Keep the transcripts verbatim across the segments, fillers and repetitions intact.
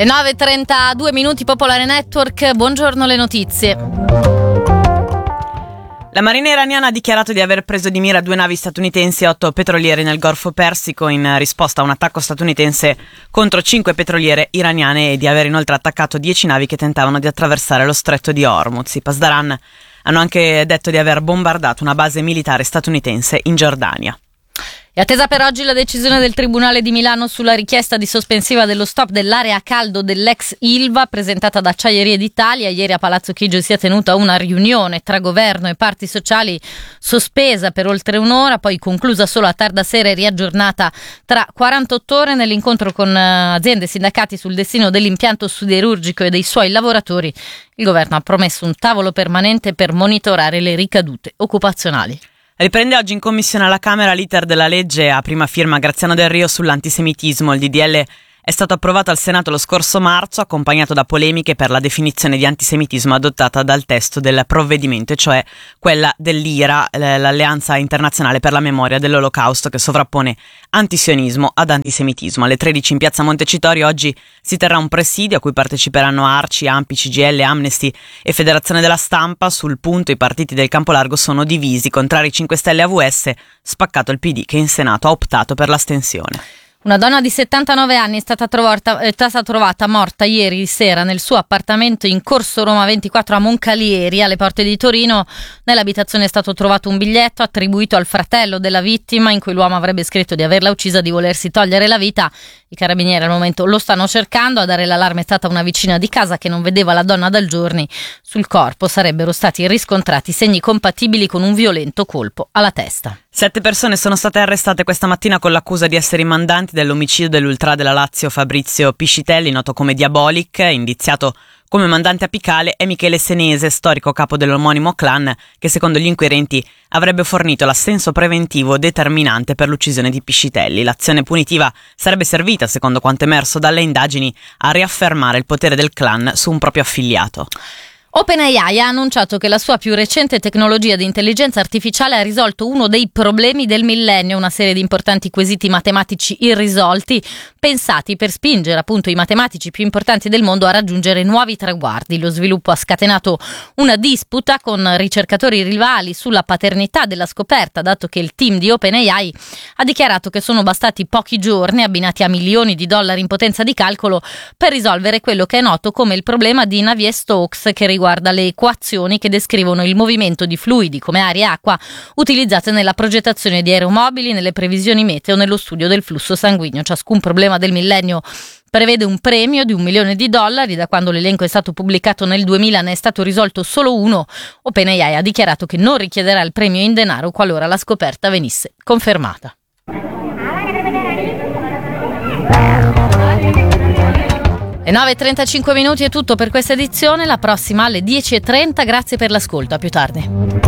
Le nove e trentadue minuti, Popolare Network, buongiorno, le notizie. La Marina iraniana ha dichiarato di aver preso di mira due navi statunitensi e otto petroliere nel Golfo Persico in risposta a un attacco statunitense contro cinque petroliere iraniane e di aver inoltre attaccato dieci navi che tentavano di attraversare lo stretto di Hormuz. I Pasdaran hanno anche detto di aver bombardato una base militare statunitense in Giordania. È attesa per oggi la decisione del Tribunale di Milano sulla richiesta di sospensiva dello stop dell'area a caldo dell'ex Ilva presentata da Acciaierie d'Italia. Ieri a Palazzo Chigi si è tenuta una riunione tra governo e parti sociali sospesa per oltre un'ora, poi conclusa solo a tarda sera e riaggiornata tra quarantotto ore. Nell'incontro con aziende e sindacati sul destino dell'impianto siderurgico e dei suoi lavoratori, il governo ha promesso un tavolo permanente per monitorare le ricadute occupazionali. Riprende oggi in commissione alla Camera l'iter della legge a prima firma Graziano Del Rio sull'antisemitismo. Il D D L è stato approvato al Senato lo scorso marzo, accompagnato da polemiche per la definizione di antisemitismo adottata dal testo del provvedimento, cioè quella dell'I R A, l'Alleanza Internazionale per la Memoria dell'Olocausto, che sovrappone antisionismo ad antisemitismo. Alle tredici in piazza Montecitorio oggi si terrà un presidio a cui parteciperanno ARCI, ANPI, C G I L, Amnesty e Federazione della Stampa. Sul punto i partiti del campo largo sono divisi, contrari cinque Stelle e A V S, spaccato il P D che in Senato ha optato per l'astensione. Una donna di settantanove anni è stata trovata, è stata trovata morta ieri sera nel suo appartamento in Corso Roma ventiquattro a Moncalieri, alle porte di Torino. Nell'abitazione è stato trovato un biglietto attribuito al fratello della vittima in cui l'uomo avrebbe scritto di averla uccisa e di volersi togliere la vita. I carabinieri al momento lo stanno cercando. A dare l'allarme è stata una vicina di casa che non vedeva la donna da giorni. Sul corpo sarebbero stati riscontrati segni compatibili con un violento colpo alla testa. Sette persone sono state arrestate questa mattina con l'accusa di essere i mandanti dell'omicidio dell'ultra della Lazio Fabrizio Piscitelli, noto come Diabolic. Indiziato come mandante apicale è Michele Senese, storico capo dell'omonimo clan, che secondo gli inquirenti avrebbe fornito l'assenso preventivo determinante per l'uccisione di Piscitelli. L'azione punitiva sarebbe servita, secondo quanto emerso dalle indagini, a riaffermare il potere del clan su un proprio affiliato. OpenAI ha annunciato che la sua più recente tecnologia di intelligenza artificiale ha risolto uno dei problemi del millennio, una serie di importanti quesiti matematici irrisolti, pensati per spingere appunto i matematici più importanti del mondo a raggiungere nuovi traguardi. Lo sviluppo ha scatenato una disputa con ricercatori rivali sulla paternità della scoperta, dato che il team di OpenAI ha dichiarato che sono bastati pochi giorni, abbinati a milioni di dollari in potenza di calcolo, per risolvere quello che è noto come il problema di Navier-Stokes, che riguarda riguarda le equazioni che descrivono il movimento di fluidi come aria e acqua utilizzate nella progettazione di aeromobili, nelle previsioni meteo, nello studio del flusso sanguigno. Ciascun problema del millennio prevede un premio di un milione di dollari. Da quando l'elenco è stato pubblicato nel duemila ne è stato risolto solo uno. OpenAI ha dichiarato che non richiederà il premio in denaro qualora la scoperta venisse confermata. Le nove e trentacinque minuti è tutto per questa edizione, la prossima alle dieci e trenta. Grazie per l'ascolto, a più tardi.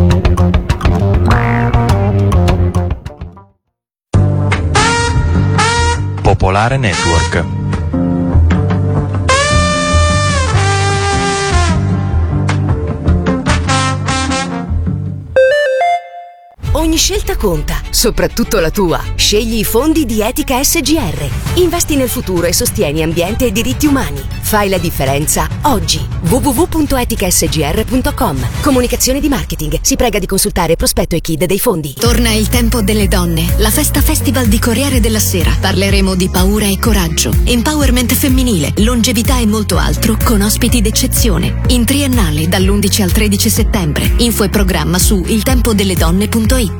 Popolare Network. Ogni scelta conta, soprattutto la tua. Scegli i fondi di Etica S G R. Investi nel futuro e sostieni ambiente e diritti umani. Fai la differenza oggi. w w w punto etica s g r punto com. Comunicazione di marketing. Si prega di consultare prospetto e K I D dei fondi. Torna il tempo delle donne, la festa festival di Corriere della Sera. Parleremo di paura e coraggio, empowerment femminile, longevità e molto altro con ospiti d'eccezione. In triennale dall'undici al tredici settembre. Info e programma su il tempo delle donne punto it.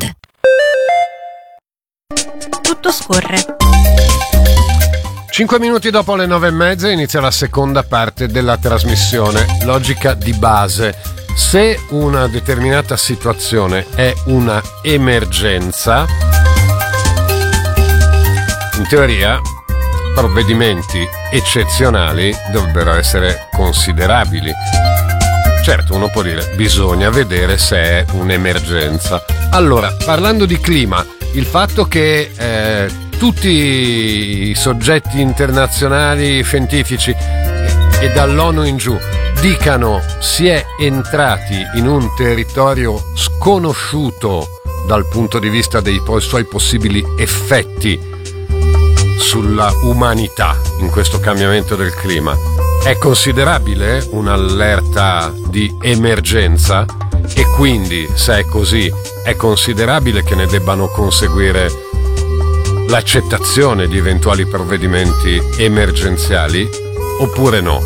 Tutto scorre. Cinque minuti dopo le nove e mezza inizia la seconda parte della trasmissione. Logica di base. Se una determinata situazione è una emergenza, in teoria provvedimenti eccezionali dovrebbero essere considerabili. Certo, uno può dire bisogna vedere se è un'emergenza. Allora, parlando di clima, il fatto che eh, tutti i soggetti internazionali scientifici e dall'ONU in giù dicano si è entrati in un territorio sconosciuto dal punto di vista dei suoi possibili effetti sulla umanità in questo cambiamento del clima. È considerabile un'allerta di emergenza? E quindi, se è così, è considerabile che ne debbano conseguire l'accettazione di eventuali provvedimenti emergenziali oppure no?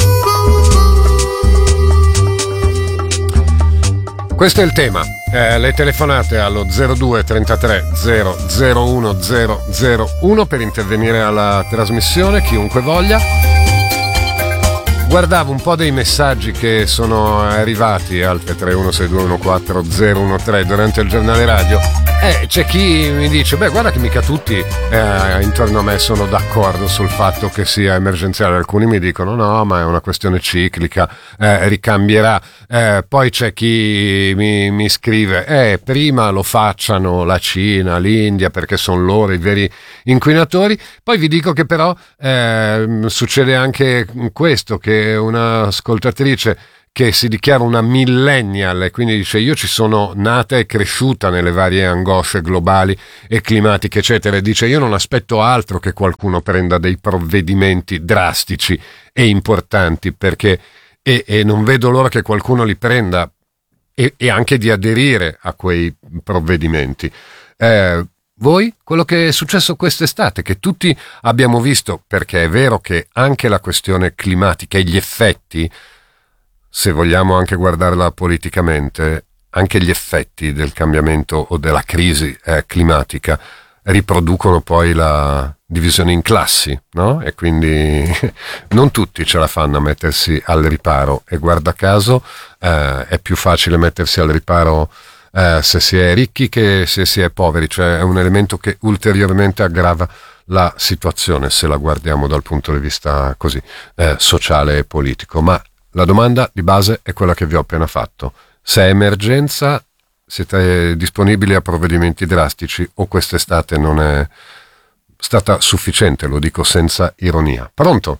Questo è il tema. Eh, le telefonate allo zero due trentatré zero zero uno zero zero uno per intervenire alla trasmissione, chiunque voglia. Guardavo un po' dei messaggi che sono arrivati al tre uno sei due uno quattro zero uno tre durante il giornale radio. Eh, c'è chi mi dice, beh, guarda che mica tutti eh, intorno a me sono d'accordo sul fatto che sia emergenziale. Alcuni mi dicono no, ma è una questione ciclica, eh, ricambierà. Eh, poi c'è chi mi, mi scrive, eh, prima lo facciano la Cina, l'India, perché sono loro i veri inquinatori. Poi vi dico che però eh, succede anche questo, che un'ascoltatrice che si dichiara una millennial e quindi dice io ci sono nata e cresciuta nelle varie angosce globali e climatiche eccetera, e dice io non aspetto altro che qualcuno prenda dei provvedimenti drastici e importanti perché e, e non vedo l'ora che qualcuno li prenda e, e anche di aderire a quei provvedimenti. Eh, voi, quello che è successo quest'estate, che tutti abbiamo visto, perché è vero che anche la questione climatica e gli effetti, se vogliamo anche guardarla politicamente, anche gli effetti del cambiamento o della crisi eh, climatica riproducono poi la divisione in classi, no? E quindi non tutti ce la fanno a mettersi al riparo e guarda caso eh, è più facile mettersi al riparo eh, se si è ricchi che se si è poveri, cioè è un elemento che ulteriormente aggrava la situazione se la guardiamo dal punto di vista così eh, sociale e politico. Ma la domanda di base è quella che vi ho appena fatto. Se è emergenza, siete disponibili a provvedimenti drastici o quest'estate non è stata sufficiente? Lo dico senza ironia. Pronto?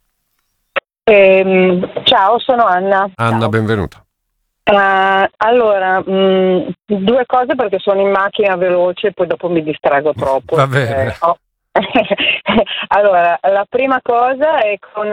Eh, ciao, sono Anna. Anna, ciao. Benvenuta. Uh, allora, mh, due cose perché sono in macchina veloce e poi dopo mi distrago troppo. Va bene. Eh, oh. Allora, la prima cosa è con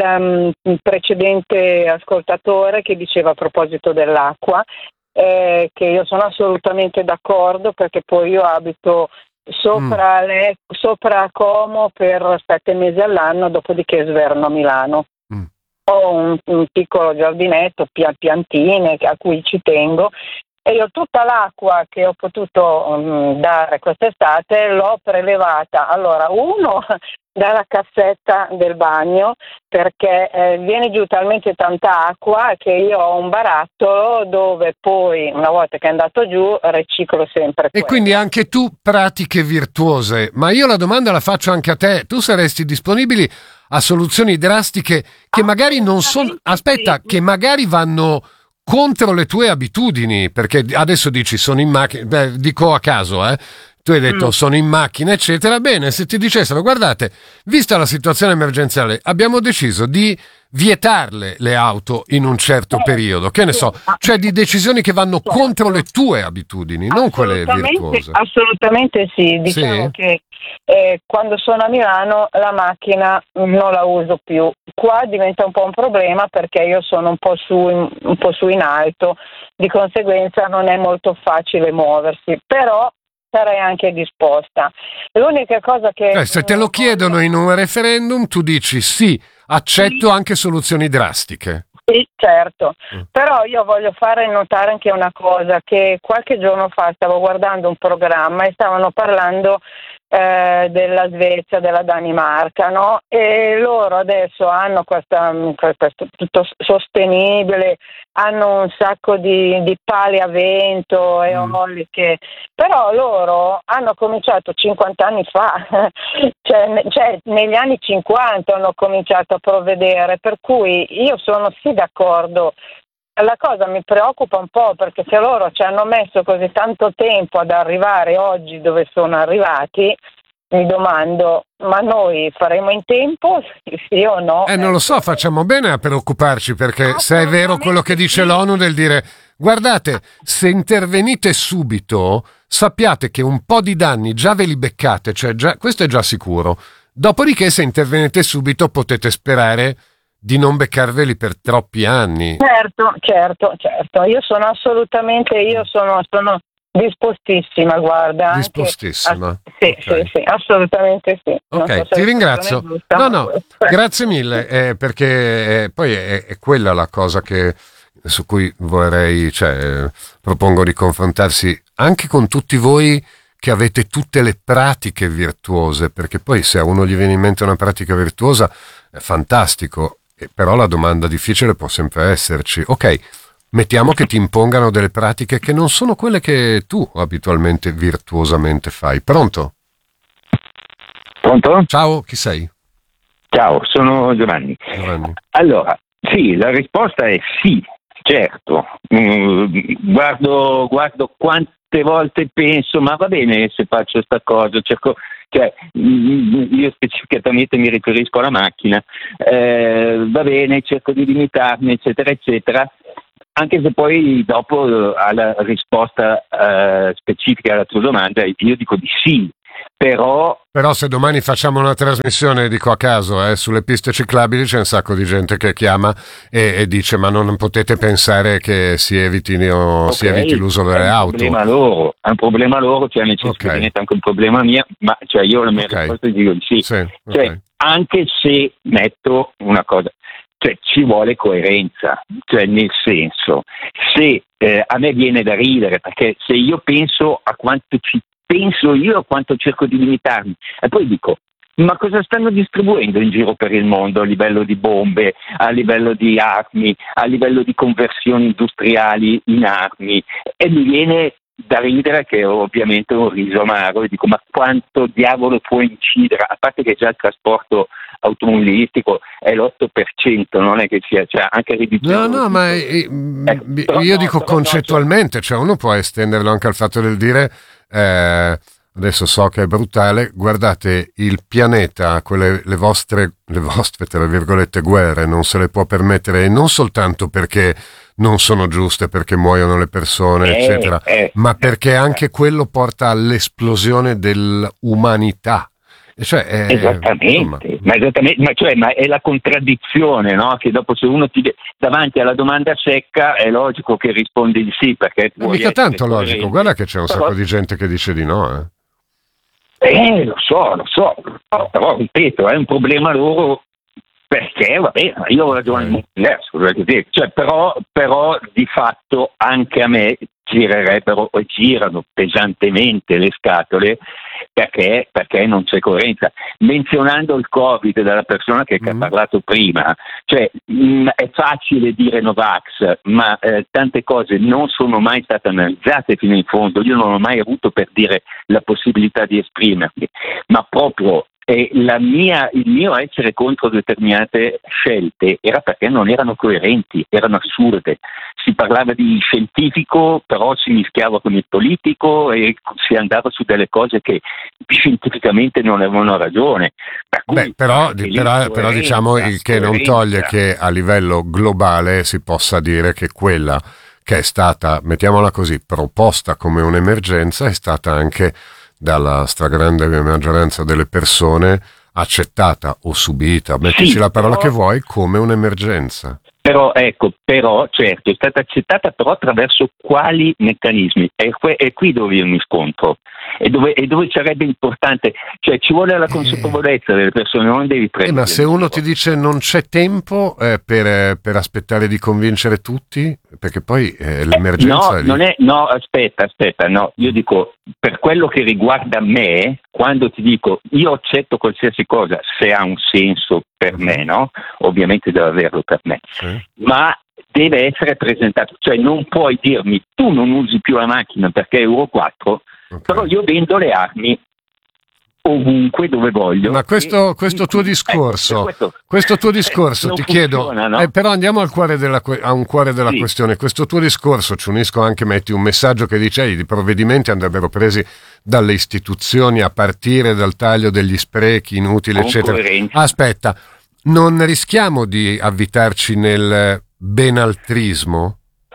il um, precedente ascoltatore che diceva a proposito dell'acqua eh, che io sono assolutamente d'accordo perché poi io abito sopra, mm. le, sopra Como per sette mesi all'anno, dopodiché sverno a Milano. Mm. Ho un, un piccolo giardinetto, piantine a cui ci tengo. E io tutta l'acqua che ho potuto um, dare quest'estate l'ho prelevata, allora uno dalla cassetta del bagno perché eh, viene giù talmente tanta acqua che io ho un barattolo dove poi una volta che è andato giù riciclo sempre e quello. Quindi anche tu pratiche virtuose, ma io la domanda la faccio anche a te, tu saresti disponibili a soluzioni drastiche che magari non sono, aspetta, sì. che magari vanno contro le tue abitudini, perché adesso dici sono in macchina, beh, dico a caso, eh. Tu hai detto mm. sono in macchina, eccetera. Bene, se ti dicessero, guardate, vista la situazione emergenziale, abbiamo deciso di vietarle le auto in un certo eh, periodo, che ne so, cioè di decisioni che vanno certo. contro le tue abitudini, non quelle virtuose. Assolutamente sì, diciamo sì? che eh, quando sono a Milano la macchina non la uso più. Qua diventa un po' un problema perché io sono un po' su, un po' su in alto, di conseguenza non è molto facile muoversi, però sarei anche disposta. L'unica cosa che... Eh, se te lo chiedono in un referendum, tu dici sì, accetto sì. anche soluzioni drastiche. Sì, certo. Mm. Però io voglio fare notare anche una cosa, che qualche giorno fa stavo guardando un programma e stavano parlando eh, della Svezia, della Danimarca, no? E loro adesso hanno questa, questo tutto sostenibile, hanno un sacco di, di pali a vento, eoliche, mm. però loro hanno cominciato cinquanta anni fa, cioè, cioè negli anni cinquanta hanno cominciato a provvedere, per cui io sono sì d'accordo. La cosa mi preoccupa un po' perché se loro ci hanno messo così tanto tempo ad arrivare oggi dove sono arrivati, mi domando, ma noi faremo in tempo, sì o no? Eh, non lo so, facciamo bene a preoccuparci perché se è vero quello che dice l'ONU del dire guardate, se intervenite subito sappiate che un po' di danni già ve li beccate, cioè già, questo è già sicuro. Dopodiché, se intervenite subito, potete sperare di non beccarveli per troppi anni. Certo, certo, certo. Io sono assolutamente, io sono, sono dispostissima, guarda. Dispostissima. Anche, sì, okay. sì, sì, assolutamente sì. Ok, so ti ringrazio. Giusta, no, no, grazie mille, eh, perché eh, poi è, è quella la cosa che su cui vorrei, cioè, eh, propongo di confrontarsi anche con tutti voi che avete tutte le pratiche virtuose, perché poi se a uno gli viene in mente una pratica virtuosa è fantastico, però la domanda difficile può sempre esserci. Ok, mettiamo che ti impongano delle pratiche che non sono quelle che tu abitualmente virtuosamente fai. Pronto? Pronto? Ciao, chi sei? Ciao, sono Giovanni. Giovanni. Allora, sì, la risposta è sì, certo. Mm, guardo, guardo quante volte penso, ma va bene se faccio sta cosa, cerco, cioè, io specificatamente mi riferisco alla macchina, eh, va bene, cerco di limitarmi, eccetera, eccetera, anche se poi dopo alla risposta eh, specifica alla tua domanda io dico di sì. Però... Però se domani facciamo una trasmissione, dico a caso, eh, sulle piste ciclabili c'è un sacco di gente che chiama e, e dice ma non potete pensare che si evitino, okay, si eviti l'uso delle auto. È un problema loro, è un problema loro, cioè nel senso okay. che diventa anche un problema mio, ma cioè io la mia okay. risposta dico di sì. sì okay. Cioè, anche se metto una cosa, cioè ci vuole coerenza, cioè nel senso, se eh, a me viene da ridere, perché se io penso a quanto ci penso io a quanto cerco di limitarmi e poi dico ma cosa stanno distribuendo in giro per il mondo a livello di bombe, a livello di armi, a livello di conversioni industriali in armi, e mi viene da ridere che ovviamente è un riso amaro e dico ma quanto diavolo può incidere, a parte che già il trasporto automobilistico è l'otto per cento, non è che sia, cioè anche ridicolo. No, no, ma eh, ecco, io no, dico concettualmente, no, cioè uno può estenderlo anche al fatto del dire Eh, adesso so che è brutale, guardate il pianeta, quelle le vostre le vostre tra virgolette guerre non se le può permettere, non soltanto perché non sono giuste, perché muoiono le persone eh, eccetera eh, ma perché anche quello porta all'esplosione dell'umanità. Cioè, eh, esattamente, insomma. ma esattamente, ma cioè, ma è la contraddizione, no? Che dopo se uno ti de- davanti alla domanda secca è logico che rispondi di sì, perché non è mica tanto logico, guarda che c'è un però... sacco di gente che dice di no, eh. Eh, lo so, lo so, però ripeto, è un problema loro. Perché, vabbè, io ho ragione molto diverso, cioè, però, però di fatto anche a me girerebbero o girano pesantemente le scatole perché, perché non c'è coerenza. Menzionando il Covid dalla persona che, mm. che ha parlato prima, cioè mh, è facile dire Novax, ma eh, tante cose non sono mai state analizzate fino in fondo, io non ho mai avuto per dire la possibilità di esprimermi, ma proprio E la mia, il mio essere contro determinate scelte era perché non erano coerenti, erano assurde. Si parlava di scientifico, però si mischiava con il politico e si andava su delle cose che scientificamente non avevano ragione. Per cui, Beh, però, però, però diciamo il che non toglie che a livello globale si possa dire che quella che è stata, mettiamola così, proposta come un'emergenza è stata anche dalla stragrande maggioranza delle persone accettata o subita, mettici sì, la parola però, che vuoi, come un'emergenza. Però ecco, però certo, è stata accettata però attraverso quali meccanismi? È, que- è qui dove io mi scontro e dove, e dove sarebbe importante, cioè ci vuole la consapevolezza delle persone, non devi prendere. Eh, ma se uno ti dice non c'è tempo eh, per, per aspettare di convincere tutti, perché poi eh, l'emergenza eh, no, è lì. non è, no, aspetta, aspetta, no, io dico per quello che riguarda me, quando ti dico io accetto qualsiasi cosa se ha un senso per mm-hmm. me, no? Ovviamente deve averlo per me. Sì. Ma deve essere presentato, cioè non puoi dirmi tu non usi più la macchina perché è Euro quattro, okay. però io vendo le armi ovunque dove voglio. Ma questo, questo tuo discorso, ecco, questo, questo tuo discorso, eh, ti chiedo, no? eh, però andiamo al cuore della, a un cuore della sì. questione. Questo tuo discorso, ci unisco anche, metti un messaggio che dice i provvedimenti andrebbero presi dalle istituzioni a partire dal taglio degli sprechi inutili, con eccetera. Coerenza. Aspetta, non rischiamo di avvitarci nel benaltrismo?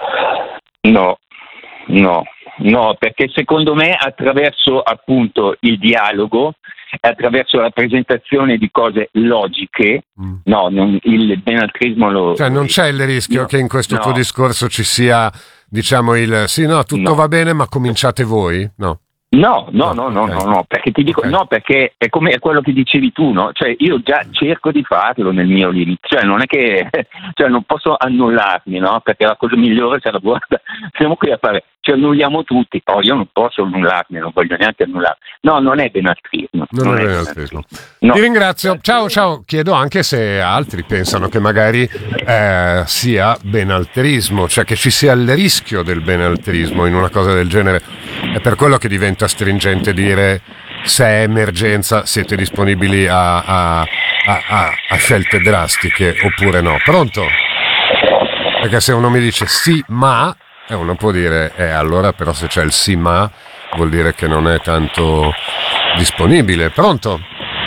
No, no. No, perché secondo me attraverso appunto il dialogo è attraverso la presentazione di cose logiche. Mm. No, non, il benaltrismo lo... Cioè non c'è il rischio no, che in questo no. tuo discorso ci sia, diciamo, il sì, no, tutto no. va bene, ma cominciate voi? No. No, no, no, no, okay. no, no, perché ti dico, okay. no, perché è come è quello che dicevi tu, no? Cioè io già cerco di farlo nel mio limite, cioè non è che, cioè non posso annullarmi, no? Perché la cosa migliore sarà, guarda, siamo qui a fare, ci annulliamo tutti, oh, io non posso annullarmi, non voglio neanche annullarmi. No, non è benaltrismo. Non, non è benaltrismo. No. Ti ringrazio, ciao, ciao, chiedo anche se altri pensano che magari eh, sia benaltrismo, cioè che ci sia il rischio del benaltrismo in una cosa del genere, è per quello che diventa stringente dire se è emergenza siete disponibili a, a, a, a scelte drastiche oppure no. Pronto? Perché se uno mi dice sì ma e uno può dire eh allora però se c'è il sì ma vuol dire che non è tanto disponibile. Pronto?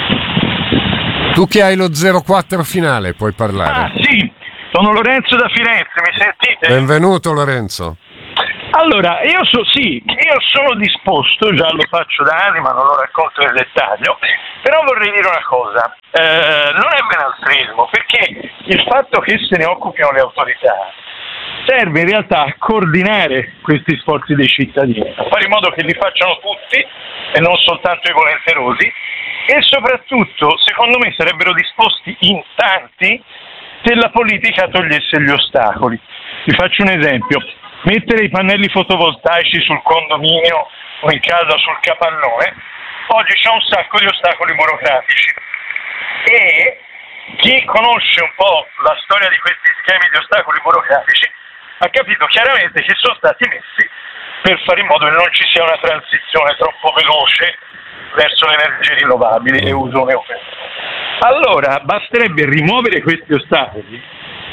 Tu che hai lo zero quattro finale puoi parlare. Ah sì, sono Lorenzo da Firenze, mi sentite? Benvenuto Lorenzo. Allora, io so, sì, io sono disposto, già lo faccio da anni ma non lo racconto nel dettaglio, però vorrei dire una cosa, eh, non è benaltrismo, perché il fatto che se ne occupino le autorità serve in realtà a coordinare questi sforzi dei cittadini, a fare in modo che li facciano tutti e non soltanto i volenterosi, e soprattutto, secondo me, sarebbero disposti in tanti se la politica togliesse gli ostacoli. Vi faccio un esempio. Mettere i pannelli fotovoltaici sul condominio o in casa sul capannone, oggi c'è un sacco di ostacoli burocratici e chi conosce un po' la storia di questi schemi di ostacoli burocratici ha capito chiaramente che sono stati messi per fare in modo che non ci sia una transizione troppo veloce verso le energie rinnovabili e uso neofesso. Allora basterebbe rimuovere questi ostacoli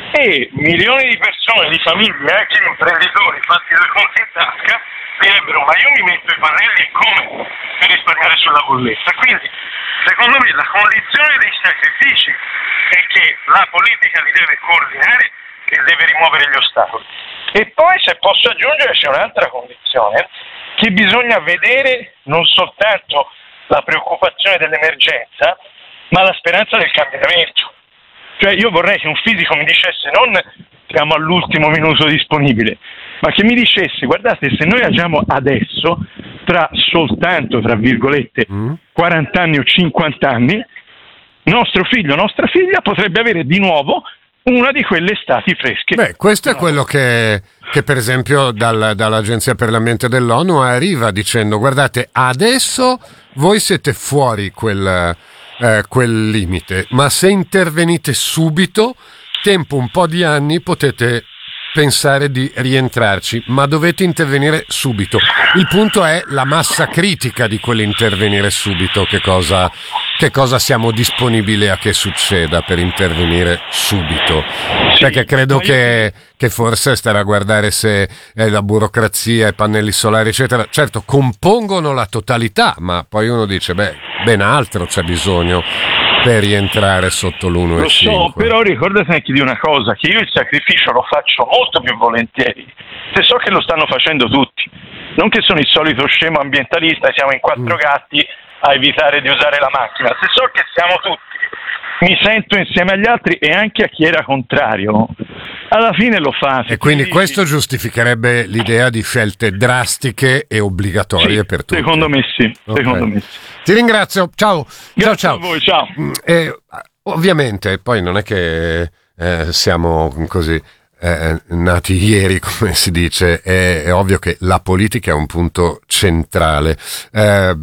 e milioni di persone, di famiglie, anche di imprenditori fatti due conti in tasca direbbero ma io mi metto i pannelli e come per risparmiare sulla bolletta. Quindi secondo me la condizione dei sacrifici è che la politica li deve coordinare e deve rimuovere gli ostacoli. E poi se posso aggiungere c'è un'altra condizione, che bisogna vedere non soltanto la preoccupazione dell'emergenza ma la speranza del cambiamento. Cioè io vorrei che un fisico mi dicesse non siamo all'ultimo minuto disponibile, ma che mi dicesse guardate se noi agiamo adesso, tra soltanto tra virgolette mm. quaranta anni o cinquanta anni, nostro figlio, nostra figlia potrebbe avere di nuovo una di quelle estati fresche. Beh, questo è quello che, che per esempio dal, dall'Agenzia per l'Ambiente dell'ONU arriva dicendo guardate adesso voi siete fuori quel... Eh, quel limite, ma se intervenite subito, tempo un po' di anni, potete pensare di rientrarci, ma dovete intervenire subito. Il punto è la massa critica di quell'intervenire subito, che cosa, che cosa siamo disponibili a che succeda per intervenire subito. Perché credo che, che forse stare a guardare se eh, la burocrazia, i pannelli solari eccetera, certo compongono la totalità, ma poi uno dice beh, ben altro c'è bisogno per rientrare sotto l'uno e cinque. Lo so, però ricordate anche di una cosa, che io il sacrificio lo faccio molto più volentieri se so che lo stanno facendo tutti, non che sono il solito scemo ambientalista, siamo in quattro mm. gatti a evitare di usare la macchina, se so che siamo tutti, mi sento insieme agli altri e anche a chi era contrario, alla fine lo fa. E quindi dici... questo giustificherebbe l'idea di scelte drastiche e obbligatorie sì, per tutti. Secondo me sì, okay. secondo me sì. Ti ringrazio, ciao. Grazie ciao, ciao. a voi, ciao. E, ovviamente poi non è che eh, siamo così eh, nati ieri, come si dice, è, è ovvio che la politica è un punto centrale, eh,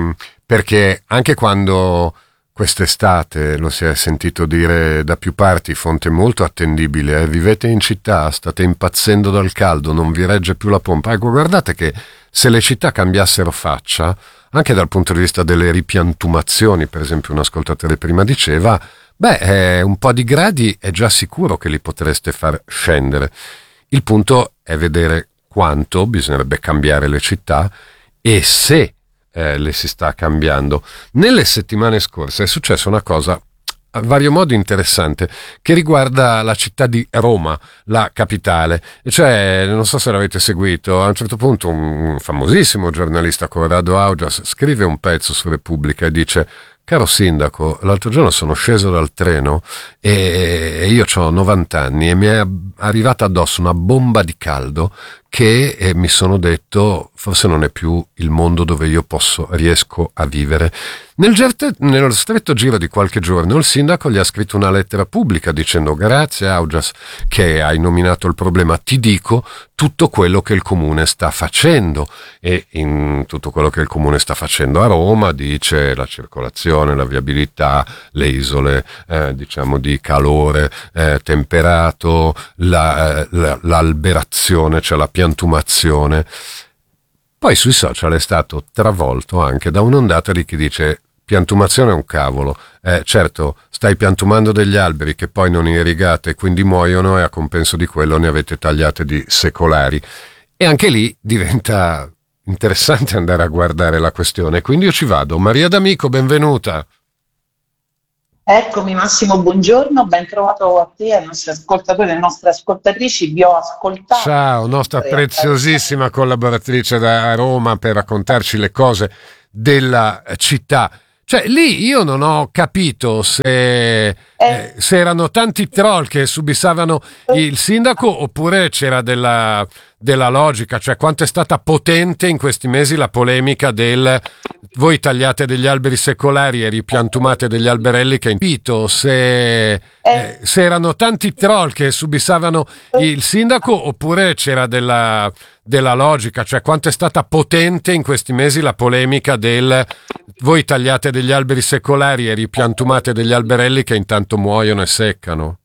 perché anche quando quest'estate, lo si è sentito dire da più parti, fonte molto attendibile, eh, vivete in città, state impazzendo dal caldo, non vi regge più la pompa. Ecco, guardate che se le città cambiassero faccia, anche dal punto di vista delle ripiantumazioni, per esempio un ascoltatore prima diceva, beh, eh, un po' di gradi è già sicuro che li potreste far scendere. Il punto è vedere quanto bisognerebbe cambiare le città e se Eh, le si sta cambiando. Nelle settimane scorse è successa una cosa a vario modo interessante, che riguarda la città di Roma, la capitale. E cioè, non so se l'avete seguito, a un certo punto un famosissimo giornalista, Corrado Augias, scrive un pezzo su Repubblica e dice: caro sindaco, l'altro giorno sono sceso dal treno e io ho novanta anni e mi è arrivata addosso una bomba di caldo che eh, mi sono detto forse non è più il mondo dove io posso, riesco a vivere. Nel gerte, nello stretto giro di qualche giorno il sindaco gli ha scritto una lettera pubblica dicendo: grazie Augias che hai nominato il problema, ti dico tutto quello che il comune sta facendo. E in tutto quello che il comune sta facendo a Roma dice la circolazione, la viabilità, le isole eh, diciamo di calore eh, temperato, la, la, l'alberazione, cioè la piantumazione. Poi sui social è stato travolto anche da un'ondata di chi dice: piantumazione è un cavolo, eh, certo stai piantumando degli alberi che poi non irrigate e quindi muoiono e a compenso di quello ne avete tagliate di secolari. E anche lì diventa interessante andare a guardare la questione, quindi io ci vado. Maria D'Amico, benvenuta. Eccomi Massimo, buongiorno, ben trovato a te, ai nostri ascoltatori e alle nostre ascoltatrici, vi ho ascoltato. Ciao, nostra preziosissima collaboratrice da Roma per raccontarci le cose della città. Cioè lì io non ho capito se, eh. Eh, se erano tanti troll che subissavano il sindaco oppure c'era della, della logica, cioè quanto è stata potente in questi mesi la polemica del voi tagliate degli alberi secolari e ripiantumate degli alberelli che impito, se, eh, se erano tanti troll che subissavano il sindaco oppure c'era della, della logica, cioè quanto è stata potente in questi mesi la polemica del voi tagliate degli alberi secolari e ripiantumate degli alberelli che intanto muoiono e seccano.